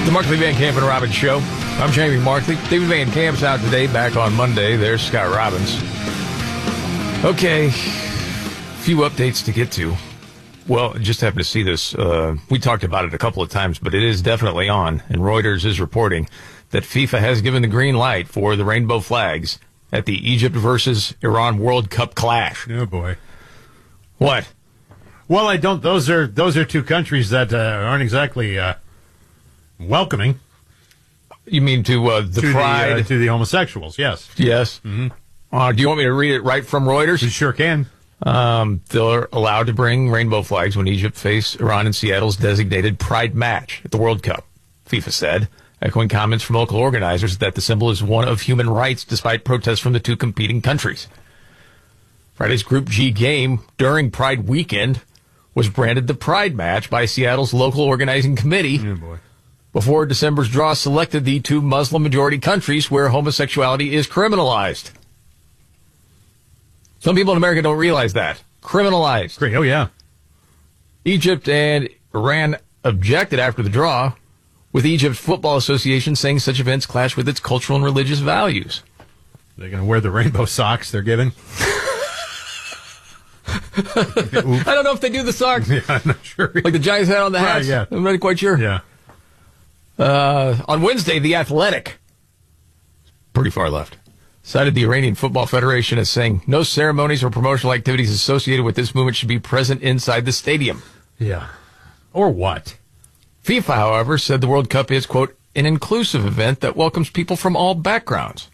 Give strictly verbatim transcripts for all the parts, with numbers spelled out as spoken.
The Markley Van Camp and Robbins Show. I'm Jamie Markley. David Van Camp's out today, back on Monday. There's Scott Robbins. Okay, few updates to get to. Well, just happened to see this. Uh, we talked about it a couple of times, but it is definitely on. And Reuters is reporting that FIFA has given the green light for the rainbow flags at the Egypt versus Iran World Cup clash. Oh, boy. What? Well, I don't. Those are those are two countries that uh, aren't exactly uh, welcoming. You mean to uh, the to pride? The, uh, to the homosexuals, yes. Yes. Mm-hmm. Uh, do you want me to read it right from Reuters? You sure can. Um, they're allowed to bring rainbow flags when Egypt face Iran in Seattle's designated Pride match at the World Cup, FIFA said, echoing comments from local organizers that the symbol is one of human rights despite protests from the two competing countries. Friday's Group G game during Pride weekend was branded the Pride match by Seattle's local organizing committee. Oh, boy. Before December's draw selected the two Muslim-majority countries where homosexuality is criminalized. Some people in America don't realize that. Criminalized. Great. Oh, yeah. Egypt and Iran objected after the draw, with Egypt's Football Association saying such events clash with its cultural and religious values. They're going to wear the rainbow socks they're given? I don't know if they do the socks. Yeah, I'm not sure. Like the Giants had on the hats? Right, yeah. I'm not quite sure. Yeah. Uh, on Wednesday, The Athletic, pretty far left, cited the Iranian Football Federation as saying no ceremonies or promotional activities associated with this movement should be present inside the stadium. Yeah. Or what? FIFA, however, said the World Cup is, quote, an inclusive event that welcomes people from all backgrounds.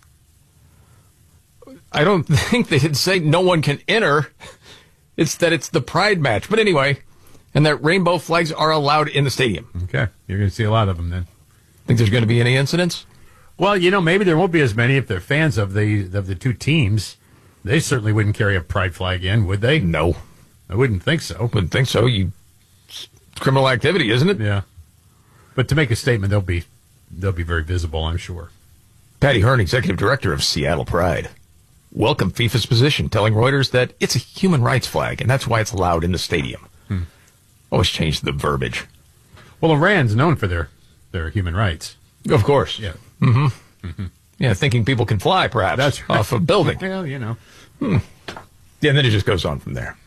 I don't think they did say no one can enter. It's that it's the Pride match. But anyway, and that rainbow flags are allowed in the stadium. Okay. You're going to see a lot of them then. Think there's going to be any incidents? Well, you know, maybe there won't be as many if they're fans of the of the two teams. They certainly wouldn't carry a pride flag in, would they? No. I wouldn't think so. Wouldn't think so. You, it's criminal activity, isn't it? Yeah. But to make a statement, they'll be they'll be very visible, I'm sure. Patty Hearn, executive director of Seattle Pride, welcomed FIFA's position, telling Reuters that it's a human rights flag, and that's why it's allowed in the stadium. Hmm. Always change the verbiage. Well, Iran's known for their, their human rights. Of course. Yeah. Mm-hmm. Mm-hmm. Yeah, thinking people can fly, perhaps, that's right. off a building. Well, you know. Hmm. Yeah, and then it just goes on from there.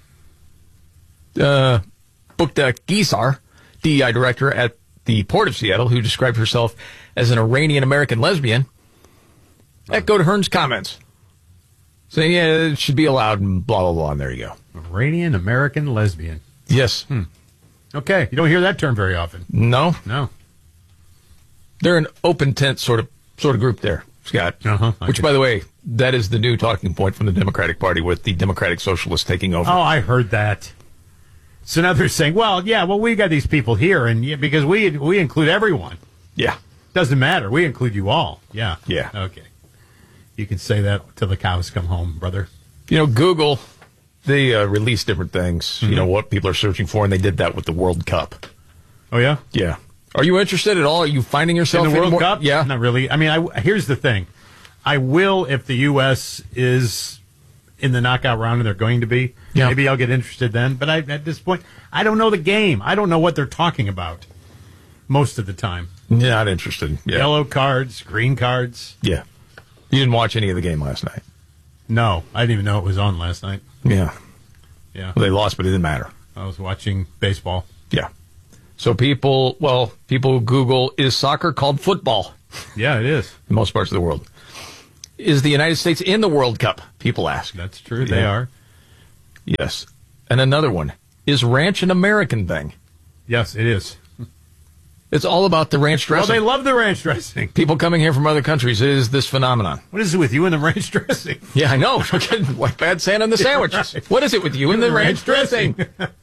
Uh, Bukta Gisar, D E I director at the Port of Seattle, who described herself as an Iranian-American lesbian, echoed Hearn's comments, saying, yeah, it should be allowed, and blah, blah, blah, and there you go. Iranian-American lesbian. Yes. Hmm. Okay, you don't hear that term very often. No? No. They're an open tent sort of sort of group there, Scott. Uh-huh. Which, by the way, that is the new talking point from the Democratic Party with the Democratic Socialists taking over. Oh, I heard that. So now they're saying, well, yeah, well, we got these people here, and yeah, because we we include everyone. Yeah. Doesn't matter. We include you all. Yeah. Yeah. Okay. You can say that till the cows come home, brother. You know, Google, they uh, release different things, Mm-hmm. you know, what people are searching for, and they did that with the World Cup. Oh, yeah? Yeah. Are you interested at all? Are you finding yourself in the World more- Cup? Yeah. Not really. I mean, I, here's the thing. I will if the U S is in the knockout round, and they're going to be. Yeah. Maybe I'll get interested then. But I, at this point, I don't know the game. I don't know what they're talking about most of the time. Not interested. Yeah. Yellow cards, green cards. Yeah. You didn't watch any of the game last night? No, I didn't even know it was on last night. Yeah. Yeah. Well, they lost, but it didn't matter. I was watching baseball. Yeah. So people, well, people Google, is soccer called football? Yeah, it is. In most parts of the world. Is the United States in the World Cup? People ask. That's true. They Yeah. are. Yes. And another one. Is ranch an American thing? Yes, it is. It's all about the ranch Well, dressing. they love the ranch dressing. People coming here from other countries, it is this phenomenon. What is it with you and the ranch dressing? Yeah, I know. Like bad Santa and the sandwiches. right. What is it with you and the ranch dressing?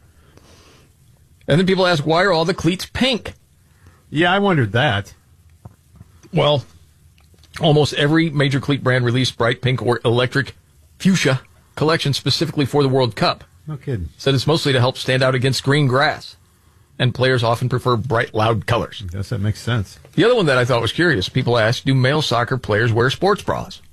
And then people ask, why are all the cleats pink? Yeah, I wondered that. Well, almost every major cleat brand released bright pink or electric fuchsia collection specifically for the World Cup. No kidding. Said it's mostly to help stand out against green grass. And players often prefer bright, loud colors. I guess that makes sense. The other one that I thought was curious, people ask, do male soccer players wear sports bras?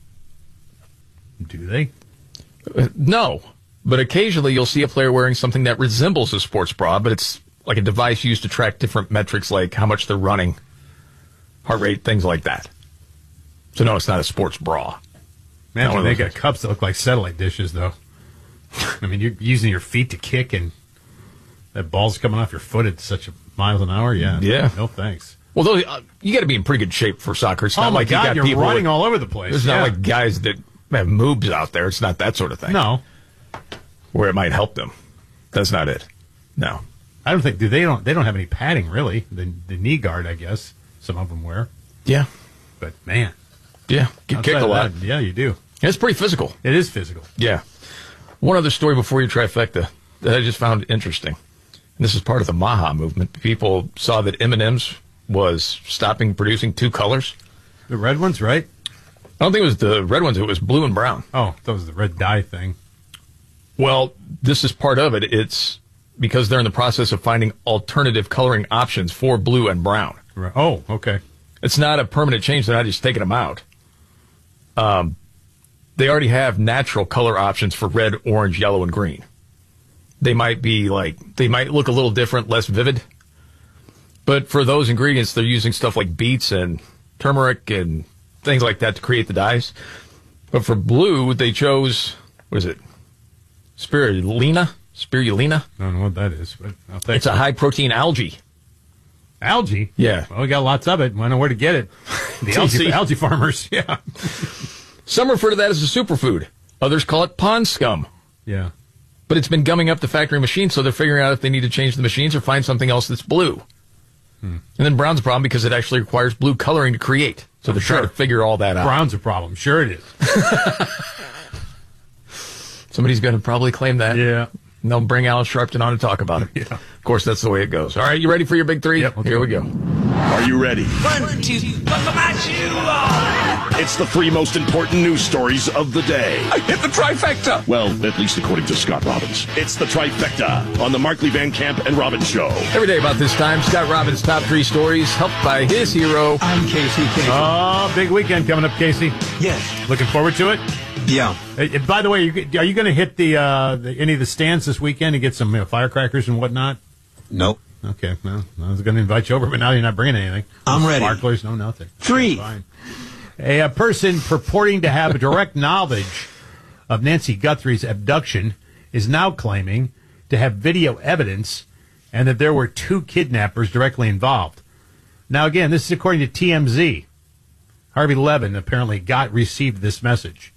Do they? Uh, no. But occasionally you'll see a player wearing something that resembles a sports bra, but it's like a device used to track different metrics like how much they're running heart rate, things like that. So no, it's not a sports bra. Imagine they got cups that look like satellite dishes, though. I mean, you're using your feet to kick, and that ball's coming off your foot at such a miles an hour. Yeah, yeah. No thanks. Well, those, uh, you got to be in pretty good shape for soccer. It's not oh my like God, you got you're people running with, all over the place. It's yeah. not like guys that have moobs out there. It's not that sort of thing. No, where it might help them. That's not it. No, I don't think. Do they don't? They don't have any padding really. The the knee guard, I guess, some of them wear. Yeah, but man, yeah, get kicked a lot. That, yeah, you do. It's pretty physical. It is physical. Yeah. One other story before your trifecta that I just found interesting. And this is part of the Maha movement. People saw that M and M's was stopping producing two colors. The red ones, right? I don't think it was the red ones. It was blue and brown. Oh, that was the red dye thing. Well, this is part of it. It's because they're in the process of finding alternative coloring options for blue and brown. Right. Oh, okay. It's not a permanent change. They're not just taking them out. Um, they already have natural color options for red, orange, yellow, and green. They might be like, they might look a little different, less vivid. But for those ingredients, they're using stuff like beets and turmeric and things like that to create the dyes. But for blue, they chose, what is it? Spirulina? Spirulina? I don't know what that is, but I'll take It's a high-protein algae. Algae? Yeah. Well, we got lots of it. I know where to get it. The algae, algae farmers, yeah. Some refer to that as a superfood. Others call it pond scum. Yeah. But it's been gumming up the factory machines, so they're figuring out if they need to change the machines or find something else that's blue. Hmm. And then brown's a problem because it actually requires blue coloring to create. So they're sure. trying to figure all that out. Brown's a problem. Sure it is. Somebody's going to probably claim that. Yeah. And they'll bring Al Sharpton on to talk about it. Yeah. Of course, that's the way it goes. All right, you ready for your big three? Yep. Here we go. Are you ready? One, two, welcome at you. It's the three most important news stories of the day. I hit the trifecta. Well, at least according to Scott Robbins. It's the trifecta on the Markley Van Camp and Robbins Show. Every day about this time, Scott Robbins' top three stories, helped by his hero. I'm Casey Casey. Oh, big weekend coming up, Casey. Yes. Looking forward to it? Yeah. Uh, by the way, you, are you going to hit the, uh, the any of the stands this weekend and get some you know, firecrackers and whatnot? Nope. Okay. Well, I was going to invite you over, but now you're not bringing anything. I'm ready. Sparklers, no nothing. Three. Fine. A, a person purporting to have direct knowledge of Nancy Guthrie's abduction is now claiming to have video evidence and that there were two kidnappers directly involved. Now, again, this is according to T M Z. Harvey Levin apparently got received this message.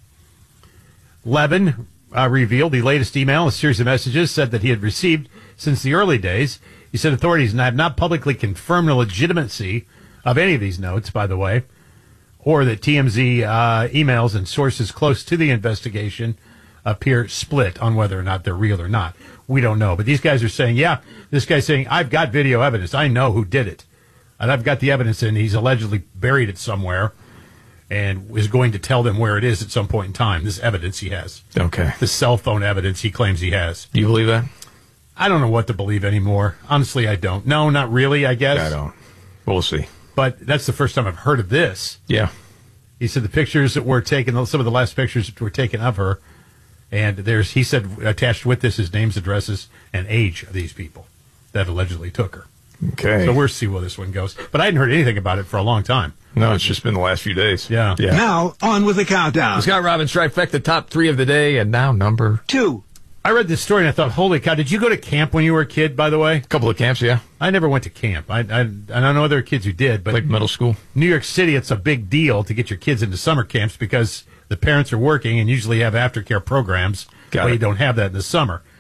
Levin uh, revealed the latest email, a series of messages said that he had received since the early days. He said authorities have not publicly confirmed the legitimacy of any of these notes, by the way, or that T M Z uh, emails and sources close to the investigation appear split on whether or not they're real or not. We don't know. But these guys are saying, yeah, this guy's saying, I've got video evidence. I know who did it. And I've got the evidence, and he's allegedly buried it somewhere and is going to tell them where it is at some point in time, this evidence he has. Okay. The cell phone evidence he claims he has. Do you believe that? I don't know what to believe anymore. Honestly, I don't. No, not really, I guess. I don't. We'll see. But that's the first time I've heard of this. Yeah. He said the pictures that were taken, some of the last pictures that were taken of her, and there's, he said, attached with this is names, addresses, and age of these people that allegedly took her. Okay. So we'll see where this one goes. But I hadn't heard anything about it for a long time. No, it's just been the last few days. Yeah. Yeah. Now, on with the countdown. Scott Robbins trifecta, top three of the day, and now number Two. I read this story and I thought, holy cow, did you go to camp when you were a kid, by the way? a couple of camps, yeah. I never went to camp. I, I, I don't know other kids who did, but Like middle school. New York City, it's a big deal to get your kids into summer camps because the parents are working and usually have aftercare programs. Got Well, it. you don't have that in the summer.